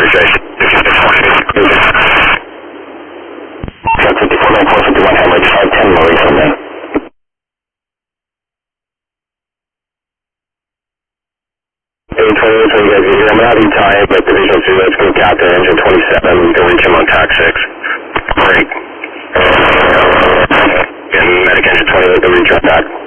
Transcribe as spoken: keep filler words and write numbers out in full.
fifty-four, nine four fifty-one, Hemorrhage, five ten, Murray from me. eight twenty-eight, so you guys are here. I'm going to have you tie in, but Division two, let's go captain, engine twenty-seven, you can reach him on tack six. Great. And medic engine twenty-eight, the reach on tack.